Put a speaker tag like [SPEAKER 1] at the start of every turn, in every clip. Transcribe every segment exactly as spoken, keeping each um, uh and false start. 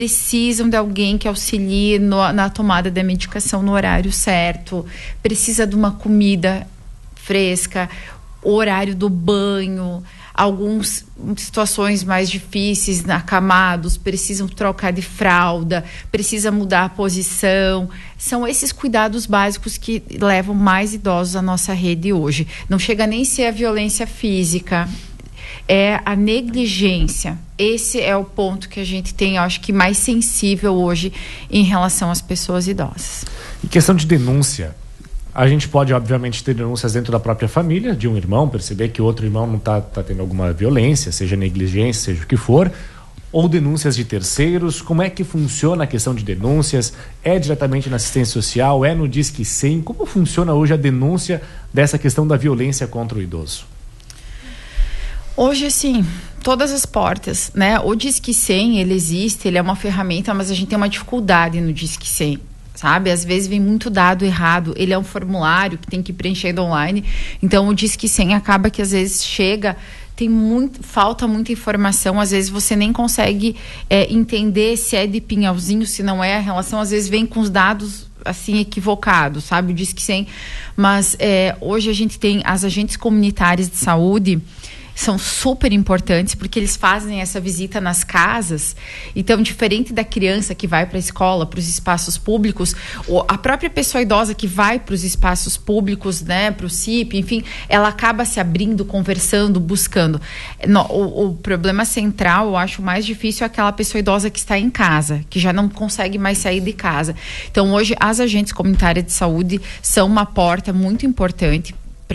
[SPEAKER 1] precisam de alguém que auxilie no, na tomada da medicação no horário certo, precisa de uma comida fresca, o horário do banho, algumas situações mais difíceis, acamados, precisam trocar de fralda, precisa mudar a posição. São esses cuidados básicos que levam mais idosos à nossa rede hoje. Não chega nem a ser a violência física, é a negligência. Esse é o ponto que a gente tem, eu acho que mais sensível hoje em relação às pessoas idosas.
[SPEAKER 2] Em questão de denúncia, a gente pode, obviamente, ter denúncias dentro da própria família, de um irmão, perceber que o outro irmão não está tá tendo alguma violência, seja negligência, seja o que for, ou denúncias de terceiros. Como é que funciona a questão de denúncias? É diretamente na assistência social? É no Disque cem? Como funciona hoje a denúncia dessa questão da violência contra o idoso?
[SPEAKER 1] Hoje, assim, todas as portas, né? O Disque cem, ele existe, ele é uma ferramenta, mas a gente tem uma dificuldade no Disque cem. Sabe? Às vezes vem muito dado errado, ele é um formulário que tem que ir preenchendo online, então o Disque cem acaba que às vezes chega, tem muito, falta muita informação, às vezes você nem consegue é, entender se é de Pinhalzinho, se não é a relação, às vezes vem com os dados assim equivocados, sabe? O Disque cem, mas é, hoje a gente tem as agentes comunitárias de saúde, são super importantes porque eles fazem essa visita nas casas. Então, diferente da criança que vai para a escola, para os espaços públicos, a própria pessoa idosa que vai para os espaços públicos, né, para o C I P, enfim, ela acaba se abrindo, conversando, buscando. No, o, o problema central, eu acho mais difícil, é aquela pessoa idosa que está em casa, que já não consegue mais sair de casa. Então, hoje, as agentes comunitárias de saúde são uma porta muito importante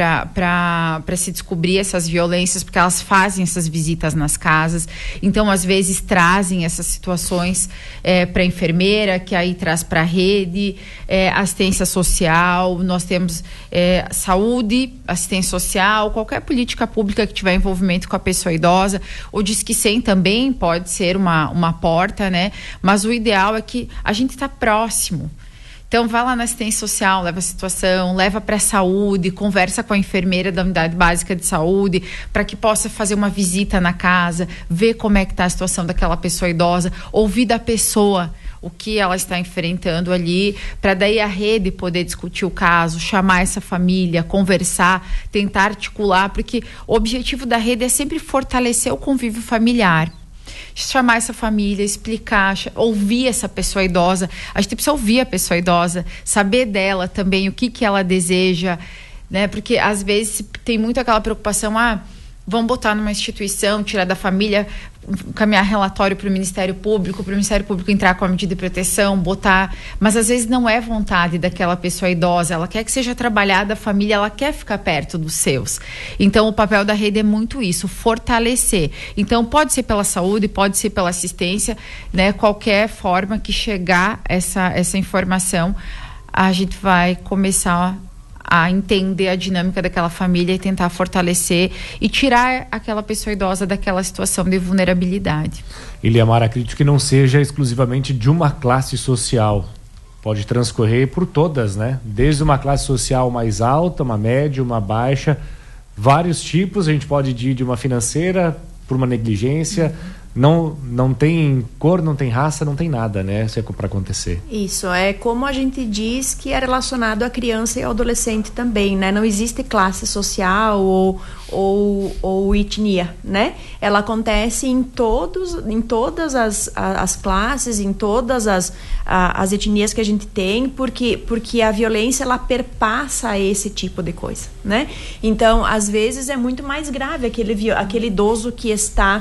[SPEAKER 1] para se descobrir essas violências, porque elas fazem essas visitas nas casas, então às vezes trazem essas situações é, para a enfermeira, que aí traz para a rede, é, assistência social, nós temos é, saúde, assistência social, qualquer política pública que tiver envolvimento com a pessoa idosa. O Disque cem também pode ser uma, uma porta, né? Mas o ideal é que a gente está próximo. Então, vai lá na assistência social, leva a situação, leva para a saúde, conversa com a enfermeira da unidade básica de saúde, para que possa fazer uma visita na casa, ver como é que está a situação daquela pessoa idosa, ouvir da pessoa o que ela está enfrentando ali, para daí a rede poder discutir o caso, chamar essa família, conversar, tentar articular, porque o objetivo da rede é sempre fortalecer o convívio familiar. Chamar essa família, explicar, ouvir essa pessoa idosa. A gente precisa ouvir a pessoa idosa, saber dela também o que, que ela deseja, né? Porque às vezes tem muito aquela preocupação, ah, vamos botar numa instituição, tirar da família, caminhar relatório para o Ministério Público, para o Ministério Público entrar com a medida de proteção, botar, mas às vezes não é vontade daquela pessoa idosa, ela quer que seja trabalhada a família, ela quer ficar perto dos seus. Então o papel da rede é muito isso, fortalecer. Então pode ser pela saúde, pode ser pela assistência, né? Qualquer forma que chegar essa, essa informação, a gente vai começar a entender a dinâmica daquela família e tentar fortalecer e tirar aquela pessoa idosa daquela situação de vulnerabilidade.
[SPEAKER 2] Iliamar, acredito que não seja exclusivamente de uma classe social, pode transcorrer por todas, né? Desde uma classe social mais alta, uma média, uma baixa, vários tipos. A gente pode ir de uma financeira por uma negligência. Uhum. Não, não tem cor, não tem raça, não tem nada, né? Isso é para acontecer.
[SPEAKER 3] Isso, é como a gente diz que é relacionado à criança e ao adolescente também, né? Não existe classe social ou, ou, ou etnia, né? Ela acontece em, todos, em todas as, as classes, em todas as, as etnias que a gente tem, porque, porque a violência, ela perpassa esse tipo de coisa, né? Então, às vezes é muito mais grave aquele, aquele idoso que está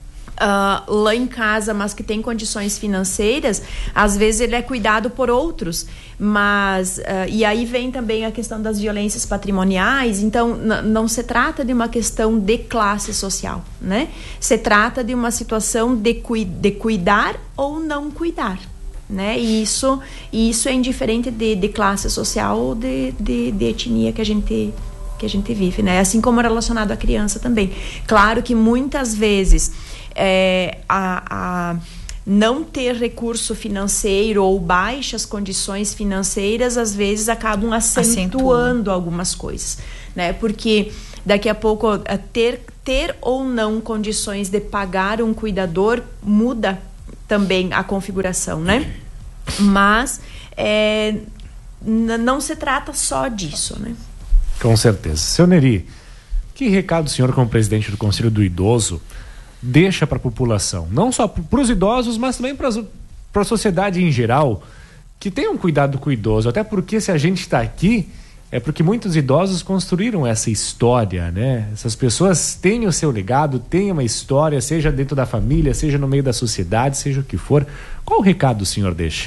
[SPEAKER 3] Uh, lá em casa, mas que tem condições financeiras, às vezes ele é cuidado por outros, mas uh, e aí vem também a questão das violências patrimoniais. Então n- não se trata de uma questão de classe social, né? Se trata de uma situação de, cu- de cuidar ou não cuidar, né? E isso, isso é indiferente de, de classe social ou de, de, de etnia que a gente que a gente vive, né? Assim como relacionado à criança também. Claro que muitas vezes É, a, a não ter recurso financeiro ou baixas condições financeiras às vezes acabam acentuando Acentua. algumas coisas, né? Porque daqui a pouco ter, ter ou não condições de pagar um cuidador muda também a configuração, né? Mas é, n- não se trata só disso, né?
[SPEAKER 2] Com certeza. Seu Neri, que recado o senhor, como presidente do Conselho do Idoso, deixa para a população? Não só para os idosos, mas também para a sociedade em geral, que tenham cuidado com o idoso. Até porque se a gente está aqui, é porque muitos idosos construíram essa história, né? Essas pessoas têm o seu legado, têm uma história, seja dentro da família, seja no meio da sociedade, seja o que for. Qual o recado o senhor deixa?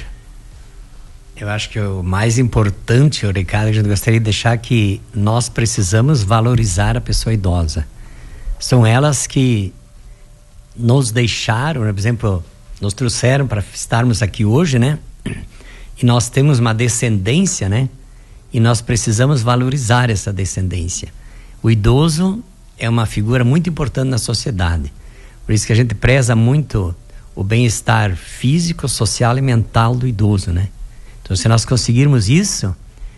[SPEAKER 4] Eu acho que o mais importante, o recado que a gente gostaria de deixar é que nós precisamos valorizar a pessoa idosa. São elas que nos deixaram, né? Por exemplo, nos trouxeram para estarmos aqui hoje, né? E nós temos uma descendência, né? E nós precisamos valorizar essa descendência. O idoso é uma figura muito importante na sociedade. Por isso que a gente preza muito o bem-estar físico, social e mental do idoso, né? Então, se nós conseguirmos isso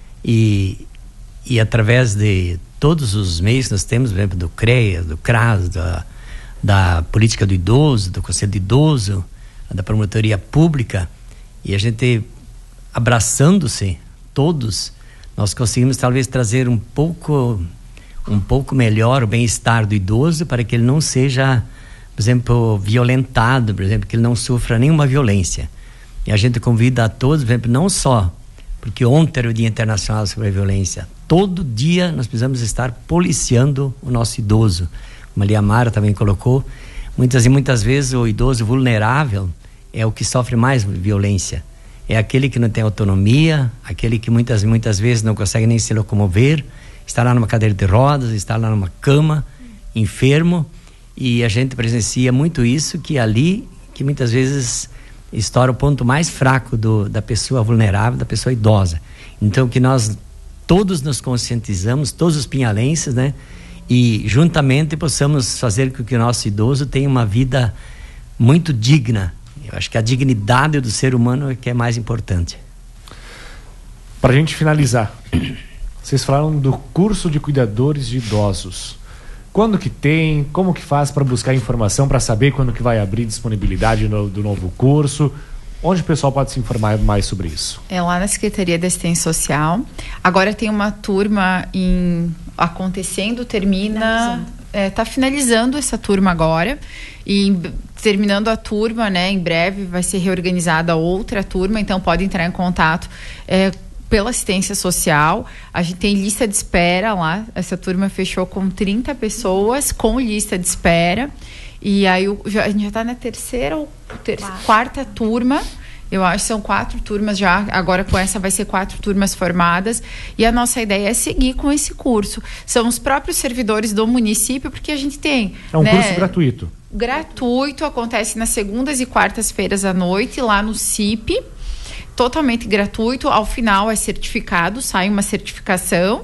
[SPEAKER 4] e, e através de todos os meios que nós temos, por exemplo, do CREAS, do CRAS, da, da política do idoso, do Conselho do Idoso, da promotoria pública, e a gente abraçando-se todos, nós conseguimos talvez trazer um pouco um pouco melhor o bem-estar do idoso para que ele não seja, por exemplo, violentado, por exemplo, que ele não sofra nenhuma violência. E a gente convida a todos, por exemplo, não só porque ontem era o Dia Internacional sobre a Violência, todo dia nós precisamos estar policiando o nosso idoso, como a Liamara também colocou. Muitas e muitas vezes o idoso vulnerável é o que sofre mais violência. É aquele que não tem autonomia, aquele que muitas muitas vezes não consegue nem se locomover, está lá numa cadeira de rodas, está lá numa cama, enfermo, e a gente presencia muito isso, que ali, que muitas vezes estoura o ponto mais fraco do, da pessoa vulnerável, da pessoa idosa. Então que nós todos nos conscientizamos, todos os pinhalenses, né? E juntamente possamos fazer com que o nosso idoso tenha uma vida muito digna. Eu acho que a dignidade do ser humano é que é mais importante.
[SPEAKER 2] Para a gente finalizar, vocês falaram do curso de cuidadores de idosos. Quando que tem? Como que faz para buscar informação, para saber quando que vai abrir disponibilidade no, do novo curso? Onde o pessoal pode se informar mais sobre isso?
[SPEAKER 1] É lá na Secretaria da Assistência Social. Agora tem uma turma em, acontecendo, termina... Está é, finalizando essa turma agora. E terminando a turma, né, em breve vai ser reorganizada outra turma. Então pode entrar em contato é, pela assistência social. A gente tem lista de espera lá. Essa turma fechou com trinta pessoas com lista de espera. E aí o, já, a gente já está na terceira ou ter, quarta turma. Eu acho que são quatro turmas já, agora com essa vai ser quatro turmas formadas, e a nossa ideia é seguir com esse curso. São os próprios servidores do município, porque a gente tem...
[SPEAKER 2] É um
[SPEAKER 1] né,
[SPEAKER 2] curso gratuito.
[SPEAKER 1] Gratuito, acontece nas segundas e quartas-feiras à noite, lá no C I P, totalmente gratuito. Ao final é certificado, sai uma certificação,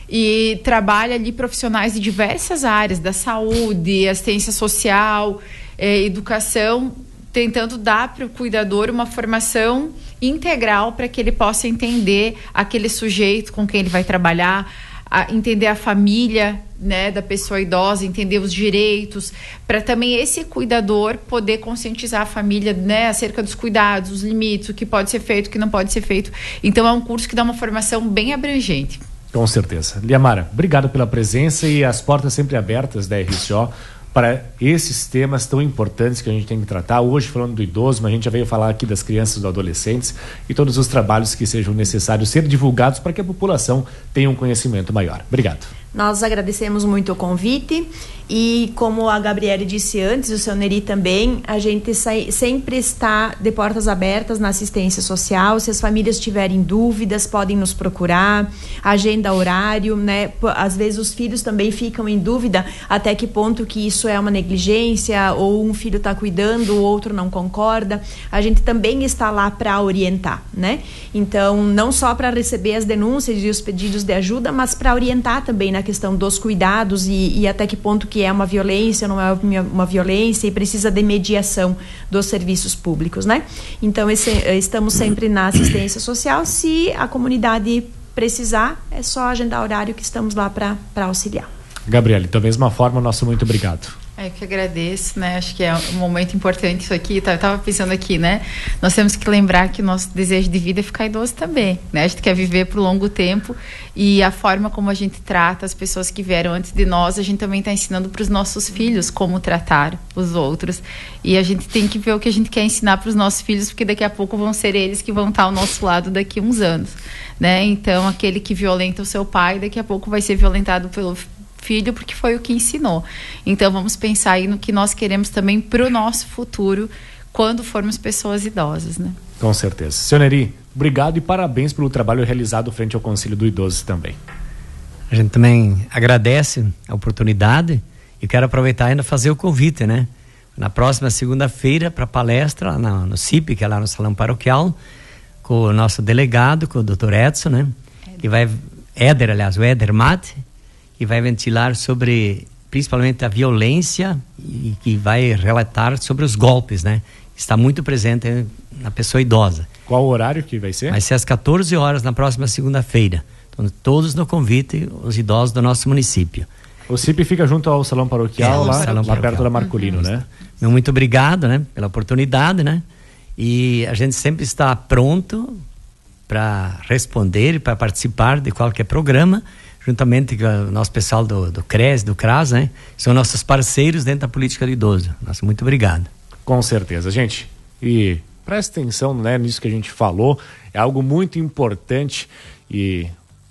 [SPEAKER 1] e trabalha ali profissionais de diversas áreas, da saúde, assistência social, eh, educação, tentando dar para o cuidador uma formação integral para que ele possa entender aquele sujeito com quem ele vai trabalhar, a entender a família, né, da pessoa idosa, entender os direitos, para também esse cuidador poder conscientizar a família, né, acerca dos cuidados, os limites, o que pode ser feito, o que não pode ser feito. Então é um curso que dá uma formação bem abrangente.
[SPEAKER 2] Com certeza. Liamara, obrigado pela presença e as portas sempre abertas da R C O para esses temas tão importantes que a gente tem que tratar. Hoje falando do idoso, mas a gente já veio falar aqui das crianças e dos adolescentes e todos os trabalhos que sejam necessários ser divulgados para que a população tenha um conhecimento maior. Obrigado.
[SPEAKER 3] Nós agradecemos muito o convite e, como a Gabriele disse antes, o seu Neri também, a gente sai, sempre está de portas abertas na assistência social. Se as famílias tiverem dúvidas, podem nos procurar, agenda horário, né? Às vezes os filhos também ficam em dúvida até que ponto que isso é uma negligência, ou um filho está cuidando, o outro não concorda. A gente também está lá para orientar, né? Então, não só para receber as denúncias e os pedidos de ajuda, mas para orientar também na questão dos cuidados e, e até que ponto que é uma violência, não é uma violência, e precisa de mediação dos serviços públicos, né? Então, esse, estamos sempre na assistência social. Se a comunidade precisar, é só agendar horário que estamos lá para auxiliar.
[SPEAKER 2] Gabriele, da mesma forma, nosso muito obrigado.
[SPEAKER 1] É, eu que agradeço, né? Acho que é um momento importante isso aqui. Eu tava pensando aqui, né? Nós temos que lembrar que o nosso desejo de vida é ficar idoso também, né? A gente quer viver por longo tempo e a forma como a gente trata as pessoas que vieram antes de nós, a gente também está ensinando para os nossos filhos como tratar os outros. E a gente tem que ver o que a gente quer ensinar para os nossos filhos, porque daqui a pouco vão ser eles que vão estar ao nosso lado daqui a uns anos, né? Então, aquele que violenta o seu pai, daqui a pouco vai ser violentado pelo filho, porque foi o que ensinou. Então vamos pensar aí no que nós queremos também para o nosso futuro quando formos pessoas idosas, né?
[SPEAKER 2] Com certeza. Seu Neri, obrigado e parabéns pelo trabalho realizado frente ao Conselho do Idoso também.
[SPEAKER 4] A gente também agradece a oportunidade e quero aproveitar ainda fazer o convite, né? Na próxima segunda-feira para palestra lá no, no C I P, que é lá no Salão Paroquial, com o nosso delegado, com o doutor Edson, né? Que vai, Éder, aliás, o Éder Mate, que vai ventilar sobre, principalmente, a violência e que vai relatar sobre os golpes, né? Está muito presente na pessoa idosa.
[SPEAKER 2] Qual o horário que vai ser?
[SPEAKER 4] Vai ser às quatorze horas na próxima segunda-feira. Então, todos no convite, os idosos do nosso município.
[SPEAKER 2] O C I P fica junto ao Salão Paroquial,
[SPEAKER 4] é,
[SPEAKER 2] lá,
[SPEAKER 4] Salão
[SPEAKER 2] lá
[SPEAKER 4] Paroquial.
[SPEAKER 2] perto da Marcolino, uhum. né?
[SPEAKER 4] Meu muito obrigado, né? Pela oportunidade, né? E a gente sempre está pronto para responder e para participar de qualquer programa, juntamente com o nosso pessoal do, do C R E S, do C R A S, né? São nossos parceiros dentro da política do idoso. Nossa, muito obrigado.
[SPEAKER 2] Com certeza, gente. E presta atenção, né, nisso que a gente falou. É algo muito importante e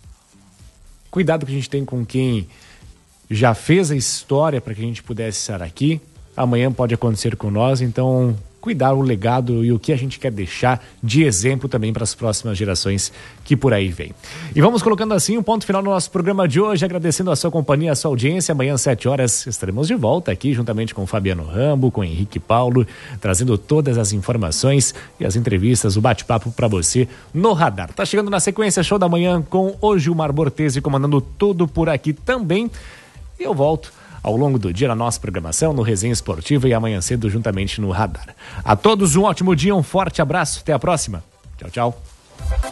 [SPEAKER 2] cuidado que a gente tem com quem já fez a história para que a gente pudesse estar aqui. Amanhã pode acontecer com nós, então cuidar o legado e o que a gente quer deixar de exemplo também para as próximas gerações que por aí vêm. E vamos colocando assim um ponto final no nosso programa de hoje, agradecendo a sua companhia, a sua audiência. Amanhã às sete horas estaremos de volta aqui juntamente com o Fabiano Rambo, com o Henrique Paulo, trazendo todas as informações e as entrevistas, o bate-papo para você no Radar. Tá chegando na sequência Show da Manhã com o Gilmar Bortesi comandando tudo por aqui também. E eu volto ao longo do dia na nossa programação, no Resenha Esportiva e amanhã cedo juntamente no Radar. A todos um ótimo dia, um forte abraço, até a próxima. Tchau, tchau.